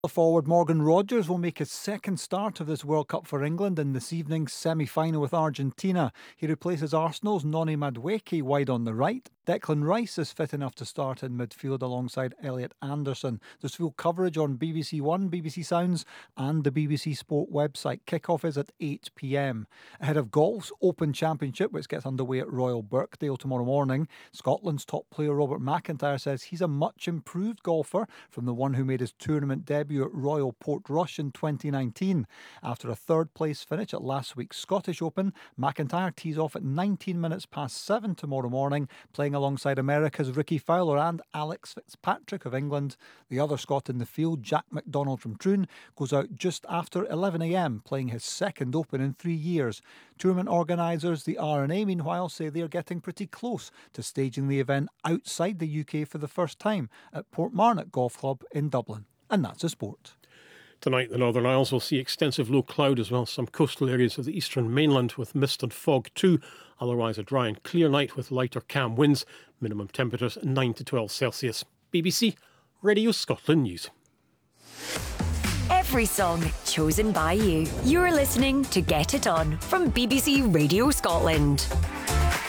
Forward Morgan Rogers will make his second start of this World Cup for England in this evening's semi-final with Argentina. He replaces Arsenal's Noni Madueke wide on the right. Declan Rice is fit enough to start in midfield alongside Elliot Anderson. There's full coverage on BBC One, BBC Sounds and the BBC Sport website. Kickoff is at 8 p.m. Ahead of golf's Open Championship, which gets underway at Royal Birkdale tomorrow morning, Scotland's top player Robert McIntyre says he's a much improved golfer from the one who made his tournament debut at Royal Portrush in 2019. After a third place finish at last week's Scottish Open, McIntyre tees off at 19 minutes past 7 tomorrow morning, playing alongside America's Ricky Fowler and Alex Fitzpatrick of England. The other Scot in the field, Jack McDonald from Troon, goes out just after 11 a.m, playing his second Open in 3 years. Tournament organisers, the R&A, meanwhile, say they're getting pretty close to staging the event outside the UK for the first time at Portmarnock Golf Club in Dublin. And that's the sport. Tonight, the Northern Isles will see extensive low cloud as well as some coastal areas of the eastern mainland with mist and fog too. Otherwise, a dry and clear night with lighter calm winds. Minimum temperatures 9 to 12 Celsius. BBC Radio Scotland News. Every song chosen by you. You're listening to Get It On from BBC Radio Scotland.